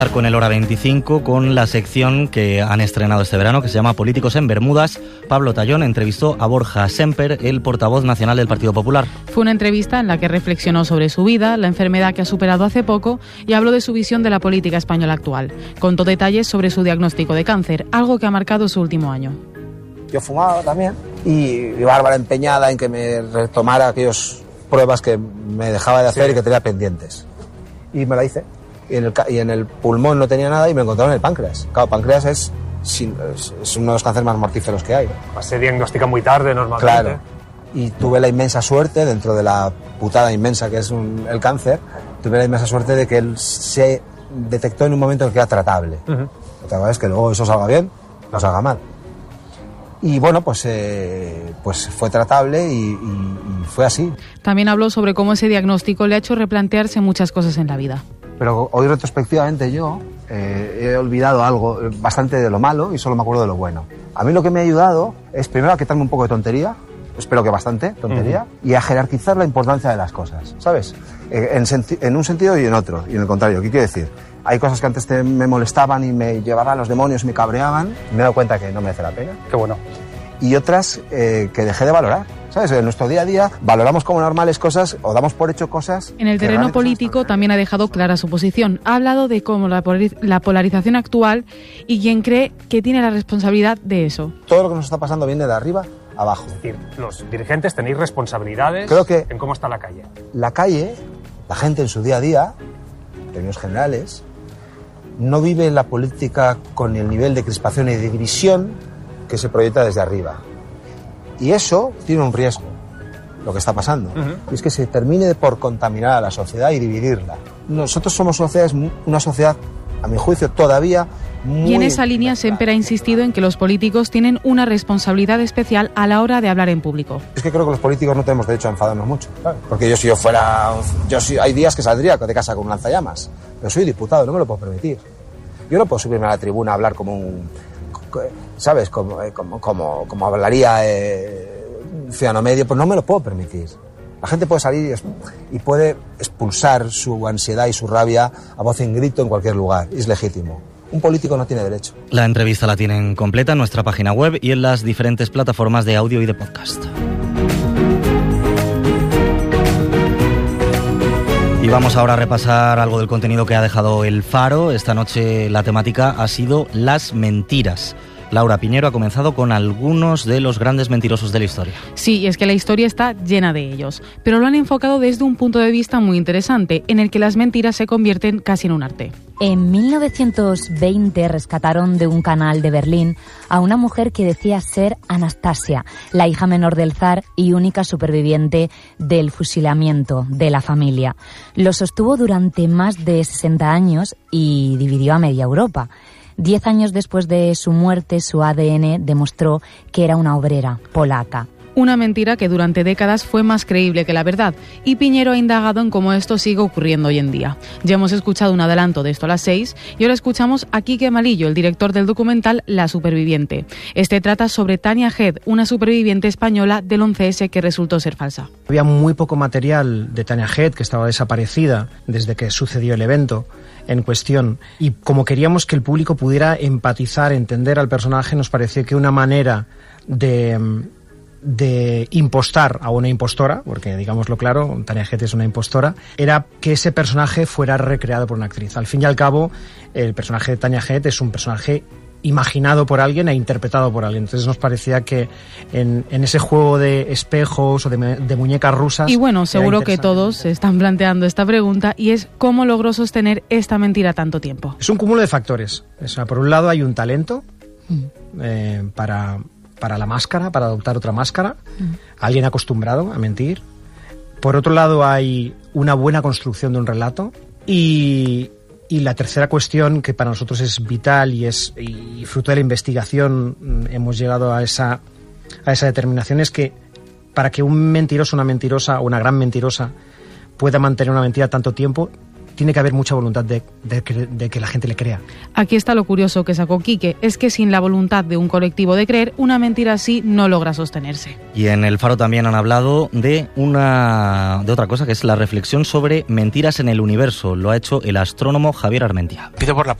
Con el Hora 25, con la sección que han estrenado este verano, que se llama Políticos en Bermudas. Pablo Tallón entrevistó a Borja Semper, el portavoz nacional del Partido Popular. Fue una entrevista en la que reflexionó sobre su vida, la enfermedad que ha superado hace poco y habló de su visión de la política española actual. Contó detalles sobre su diagnóstico de cáncer, algo que ha marcado su último año. Yo fumaba también y Bárbara empeñada en que me retomara aquellas pruebas que me dejaba de hacer y que tenía pendientes. Y me la hice. Y en el pulmón no tenía nada y me encontraron el páncreas. Claro, páncreas es uno de los cánceres más mortíferos que hay. Se diagnostica muy tarde normalmente. Claro. Y tuve la inmensa suerte, dentro de la putada inmensa que es el cáncer, tuve la inmensa suerte de que él se detectó en un momento en que era tratable. Otra cosa es que luego eso salga bien, no salga mal. Y bueno, pues fue tratable y fue así. También habló sobre cómo ese diagnóstico le ha hecho replantearse muchas cosas en la vida. Pero hoy retrospectivamente yo he olvidado algo bastante de lo malo y solo me acuerdo de lo bueno. A mí lo que me ha ayudado es primero a quitarme un poco de tontería, espero que bastante tontería, y a jerarquizar la importancia de las cosas, ¿sabes? En un sentido y en otro, y en el contrario. ¿Qué quiero decir? Hay cosas que antes me molestaban y me llevaban a los demonios y me cabreaban, y me he dado cuenta que no merece la pena. Qué bueno. Y otras que dejé de valorar. ¿Sabes? En nuestro día a día valoramos como normales cosas o damos por hecho cosas. En el terreno político también ha dejado clara su posición. Ha hablado de cómo la polarización actual y quién cree que tiene la responsabilidad de eso. Todo lo que nos está pasando viene de arriba abajo. Es decir, los dirigentes tenéis responsabilidades en cómo está la calle. La calle, la gente en su día a día, en términos generales, no vive la política con el nivel de crispación y de división que se proyecta desde arriba. Y eso tiene un riesgo, lo que está pasando. Y es que se termine por contaminar a la sociedad y dividirla. Nosotros somos una sociedad, a mi juicio, todavía muy... Y en esa línea Semper ha insistido en que los políticos tienen una responsabilidad especial a la hora de hablar en público. Es que creo que los políticos no tenemos derecho a enfadarnos mucho. Claro. Porque si yo fuera... hay días que saldría de casa con un lanzallamas. Pero soy diputado, no me lo puedo permitir. Yo no puedo subirme a la tribuna a hablar como un... ¿Sabes? Como hablaría un ciudadano medio, pues no me lo puedo permitir. La gente puede salir y puede expulsar su ansiedad y su rabia a voz en grito en cualquier lugar. Es legítimo. Un político no tiene derecho. La entrevista la tienen completa en nuestra página web y en las diferentes plataformas de audio y de podcast. Y vamos ahora a repasar algo del contenido que ha dejado El Faro. Esta noche la temática ha sido las mentiras. Laura Piñero ha comenzado con algunos de los grandes mentirosos de la historia. Sí, y es que la historia está llena de ellos, pero lo han enfocado desde un punto de vista muy interesante, en el que las mentiras se convierten casi en un arte. En 1920 rescataron de un canal de Berlín a una mujer que decía ser Anastasia, la hija menor del zar y única superviviente del fusilamiento de la familia. Lo sostuvo durante más de 60 años y dividió a media Europa. 10 años después de su muerte, su ADN demostró que era una obrera polaca. Una mentira que durante décadas fue más creíble que la verdad, y Piñero ha indagado en cómo esto sigue ocurriendo hoy en día. Ya hemos escuchado un adelanto de esto a las 6 y ahora escuchamos a Quique Malillo, el director del documental La Superviviente. Este trata sobre Tania Head, una superviviente española del 11S que resultó ser falsa. Había muy poco material de Tania Head, que estaba desaparecida desde que sucedió el evento en cuestión, y como queríamos que el público pudiera empatizar, entender al personaje, nos pareció que una manera de impostar a una impostora, porque digámoslo claro, Tania Head es una impostora, era que ese personaje fuera recreado por una actriz. Al fin y al cabo, el personaje de Tania Head es un personaje imaginado por alguien e interpretado por alguien. Entonces nos parecía que en ese juego de espejos o de muñecas rusas... Y bueno, seguro que todos se están planteando esta pregunta, y es ¿cómo logró sostener esta mentira tanto tiempo? Es un cúmulo de factores. O sea, por un lado hay un talento para la máscara, para adoptar otra máscara, alguien acostumbrado a mentir. Por otro lado hay una buena construcción de un relato, y la tercera cuestión, que para nosotros es vital y fruto de la investigación hemos llegado a esa determinación, es que para que un mentiroso, una mentirosa o una gran mentirosa pueda mantener una mentira tanto tiempo, tiene que haber mucha voluntad de que la gente le crea. Aquí está lo curioso que sacó Quique, es que sin la voluntad de un colectivo de creer, una mentira así no logra sostenerse. Y en El Faro también han hablado de otra cosa, que es la reflexión sobre mentiras en el universo. Lo ha hecho el astrónomo Javier Armentia. Pido por la